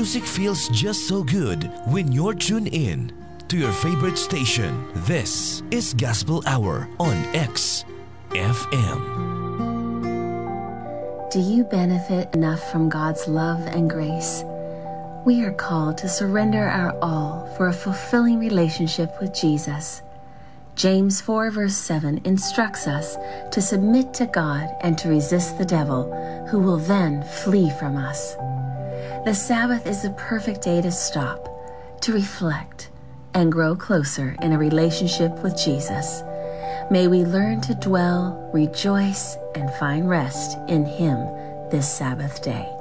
Music feels just so good when you're tuned in to your favorite station. This is Gospel Hour on XFM. Do you benefit enough from God's love and grace? We are called to surrender our all for a fulfilling relationship with Jesus. James 4 verse 7 instructs us to submit to God and to resist the devil, who will then flee from us. The Sabbath is the perfect day to stop, to reflect, and grow closer in a relationship with Jesus. May we learn to dwell, rejoice, and find rest in Him this Sabbath day.